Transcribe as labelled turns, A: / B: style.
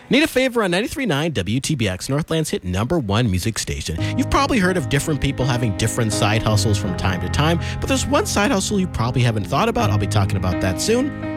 A: Need a favor on 93.9 WTBX, Northland's hit #1 music station. You've probably heard of different people having different side hustles from time to time, but there's one side hustle you probably haven't thought about. I'll be talking about that soon.